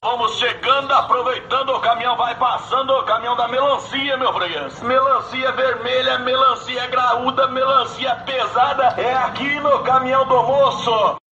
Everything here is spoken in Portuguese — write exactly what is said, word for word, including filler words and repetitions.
Vamos chegando, aproveitando, o caminhão vai passando, o caminhão da melancia, meu freguês. Melancia vermelha, melancia graúda, melancia pesada, é aqui no caminhão do moço.